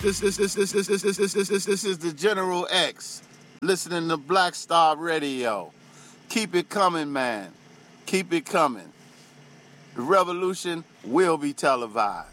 This is the General X, listening to Black Star Radio. Keep it coming, man. Keep it coming. The revolution will be televised.